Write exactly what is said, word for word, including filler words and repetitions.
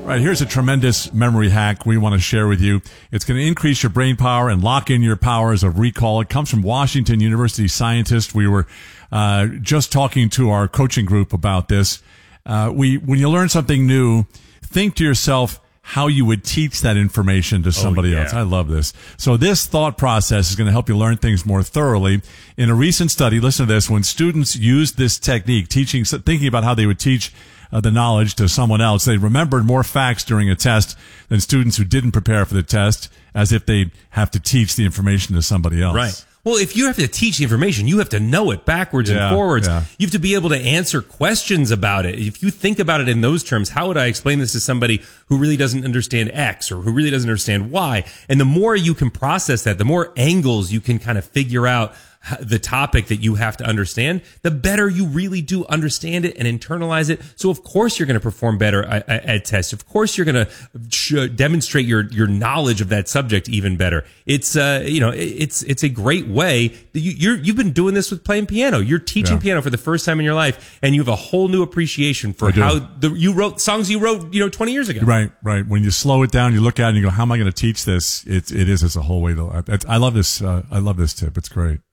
Right, here's a tremendous memory hack we want to share with you. It's going to increase your brain power and lock in your powers of recall. It comes from Washington University scientists. We were uh, just talking to our coaching group about this. Uh, we, when you learn something new, think to yourself how you would teach that information to somebody oh, yeah. else. I love this. So this thought process is going to help you learn things more thoroughly. In a recent study, listen to this, when students used this technique, teaching, thinking about how they would teach Uh, the knowledge to someone else, they remembered more facts during a test than students who didn't prepare for the test, as if they'd have to teach the information to somebody else. Right. Well, if you have to teach the information, you have to know it backwards Yeah, and forwards. yeah. You have to be able to answer questions about it. If you think about it in those terms, how would I explain this to somebody who really doesn't understand X or who really doesn't understand Y? And the more you can process that, the more angles you can kind of figure out the topic that you have to understand, the better you really do understand it and internalize it. So of course you're going to perform better at, at tests. Of course you're going to demonstrate your your knowledge of that subject even better. It's uh you know it's it's a great way. You, you're you've been doing this with playing piano. You're teaching Yeah. piano for the first time in your life, and you have a whole new appreciation for I do. how the you wrote songs you wrote you know twenty years ago. Right, right. When you slow it down, you look at it and you go, how am I going to teach this? It, it is, it's a whole way to, I, I love this, uh, I love this tip. It's great.